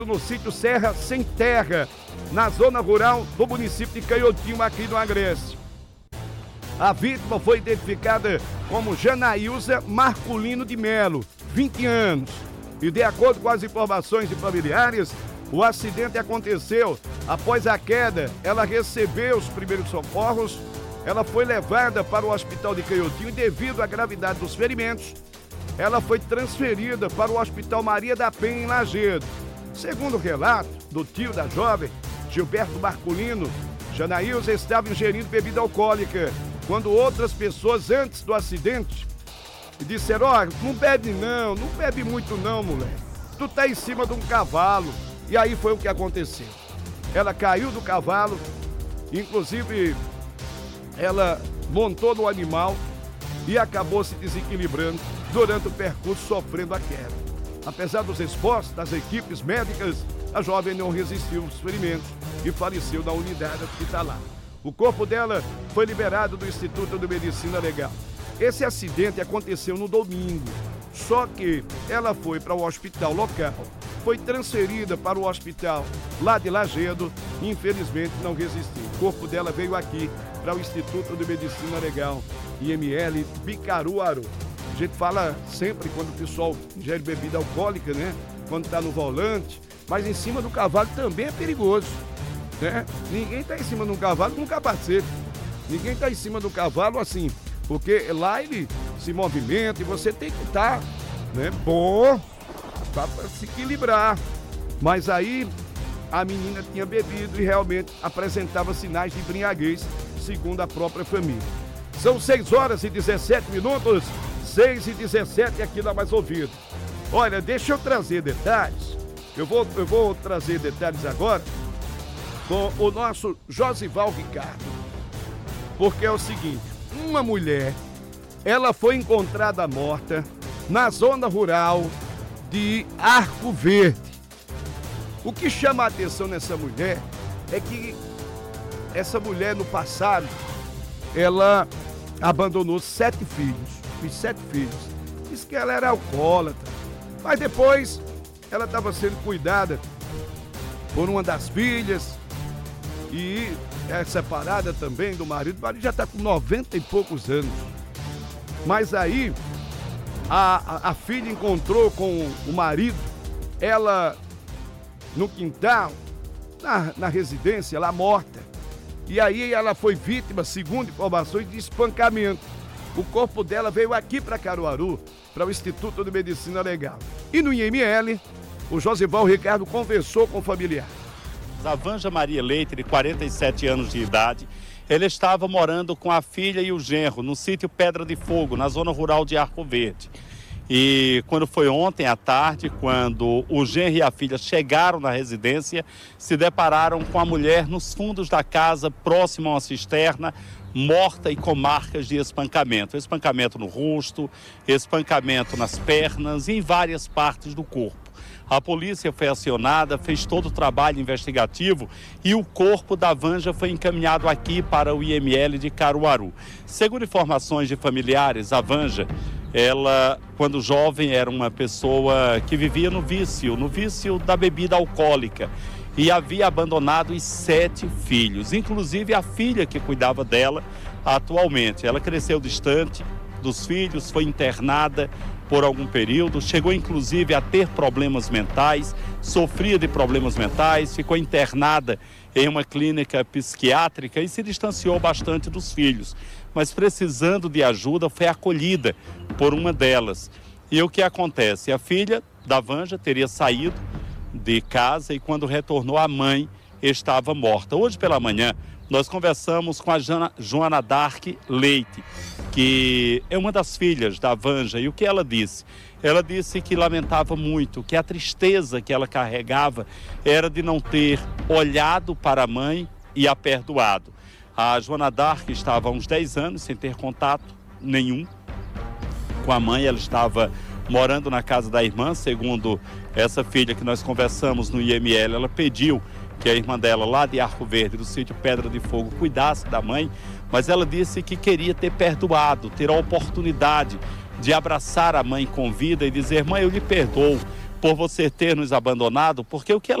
no sítio Serra Sem Terra, na zona rural do município de Canhotinho, aqui no Agreste. A vítima foi identificada como Janaílza Marculino de Melo, 20 anos. E de acordo com as informações de familiares, o acidente aconteceu após a queda. Ela recebeu os primeiros socorros, ela foi levada para o hospital de Canhotinho e, devido à gravidade dos ferimentos, ela foi transferida para o Hospital Maria da Penha, em Lagedo. Segundo o relato do tio da jovem, Gilberto Marculino, Janaílza estava ingerindo bebida alcoólica quando outras pessoas, antes do acidente, disseram: ó, não bebe não bebe muito não, moleque. Tu tá em cima de um cavalo. E aí foi o que aconteceu. Ela caiu do cavalo, inclusive ela montou no animal e acabou se desequilibrando durante o percurso, sofrendo a queda. Apesar dos esforços das equipes médicas, a jovem não resistiu aos ferimentos e faleceu na unidade hospitalar. O corpo dela foi liberado do Instituto de Medicina Legal. Esse acidente aconteceu no domingo, só que ela foi para o hospital local, foi transferida para o hospital lá de Lagedo e infelizmente não resistiu. O corpo dela veio aqui para o Instituto de Medicina Legal, IML de Caruaru. A gente fala sempre quando o pessoal ingere bebida alcoólica, né? Quando está no volante, mas em cima do cavalo também é perigoso, né? Ninguém está em cima de um cavalo com capacete. Ninguém está em cima do cavalo assim, porque lá ele se movimenta e você tem que estar, né, bom para se equilibrar. Mas aí a menina tinha bebido e realmente apresentava sinais de embriaguez, segundo a própria família. São 6h17, 6h17 aqui na Mais Ouvido. Olha, deixa eu trazer detalhes. Eu vou trazer detalhes agora com o nosso Josival Ricardo. Porque é o seguinte, uma mulher, ela foi encontrada morta na zona rural de Arco Verde. O que chama a atenção nessa mulher é que essa mulher, no passado, ela abandonou 7 filhos. Os 7 filhos. Diz que ela era alcoólatra. Mas depois, ela estava sendo cuidada por uma das filhas e é separada também do marido. O marido já está com 90 e poucos anos. Mas aí, a filha encontrou com o marido, ela no quintal, na residência, lá morta. E aí ela foi vítima, segundo informações, de espancamento. O corpo dela veio aqui para Caruaru, para o Instituto de Medicina Legal. E no IML, o Josival Ricardo conversou com o familiar. A Vanja Maria Leite, de 47 anos de idade, ele estava morando com a filha e o genro no sítio Pedra de Fogo, na zona rural de Arco Verde. E quando foi ontem à tarde, quando o genro e a filha chegaram na residência, se depararam com a mulher nos fundos da casa, próximo a uma cisterna, morta e com marcas de espancamento. Espancamento no rosto, espancamento nas pernas e em várias partes do corpo. A polícia foi acionada, fez todo o trabalho investigativo e o corpo da Vanja foi encaminhado aqui para o IML de Caruaru. Segundo informações de familiares, a Vanja, ela, quando jovem, era uma pessoa que vivia no vício da bebida alcoólica e havia abandonado os 7 filhos, inclusive a filha que cuidava dela atualmente. Ela cresceu distante dos filhos, foi internada por algum período, chegou inclusive a ter problemas mentais, sofria de problemas mentais, ficou internada em uma clínica psiquiátrica e se distanciou bastante dos filhos, mas precisando de ajuda foi acolhida por uma delas. E o que acontece? A filha da Vanja teria saído de casa e quando retornou a mãe estava morta. Hoje pela manhã nós conversamos com a Joana Dark Leite, que é uma das filhas da Vanja, e o que ela disse? Ela disse que lamentava muito, que a tristeza que ela carregava era de não ter olhado para a mãe e a perdoado. A Joana Dark estava há uns 10 anos sem ter contato nenhum com a mãe, ela estava morando na casa da irmã, segundo essa filha que nós conversamos no IML, ela pediu que a irmã dela, lá de Arco Verde, do sítio Pedra de Fogo, cuidasse da mãe, mas ela disse que queria ter perdoado, ter a oportunidade de abraçar a mãe com vida e dizer: mãe, eu lhe perdoo, por você ter nos abandonado, porque o que ela